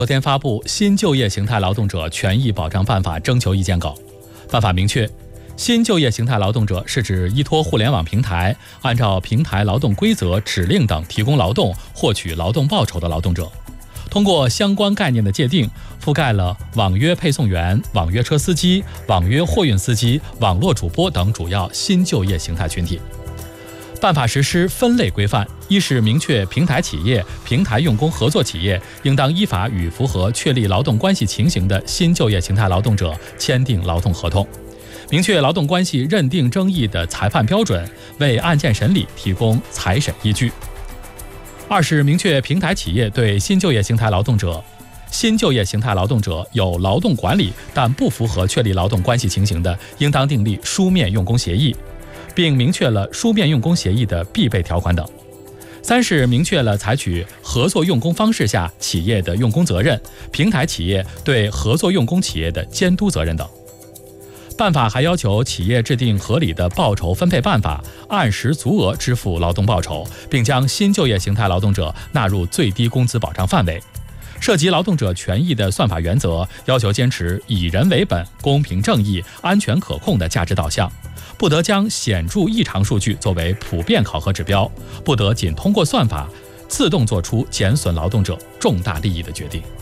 昨天发布《新就业形态劳动者权益保障办法》征求意见稿。办法明确，新就业形态劳动者是指依托互联网平台，按照平台劳动规则、指令等提供劳动、获取劳动报酬的劳动者。通过相关概念的界定，覆盖了网约配送员、网约车司机、网约货运司机、网络主播等主要新就业形态群体。办法实施分类规范：一是明确平台企业、平台用工合作企业应当依法与符合确立劳动关系情形的新就业形态劳动者签订劳动合同，明确劳动关系认定争议的裁判标准，为案件审理提供裁审依据。二是明确平台企业对新就业形态劳动者有劳动管理但不符合确立劳动关系情形的，应当订立书面用工协议，并明确了书面用工协议的必备条款等。三是明确了采取合作用工方式下企业的用工责任，平台企业对合作用工企业的监督责任等。办法还要求企业制定合理的报酬分配办法，按时足额支付劳动报酬，并将新就业形态劳动者纳入最低工资保障范围。涉及劳动者权益的算法原则，要求坚持以人为本、公平正义、安全可控的价值导向，不得将显著异常数据作为普遍考核指标，不得仅通过算法自动做出减损劳动者重大利益的决定。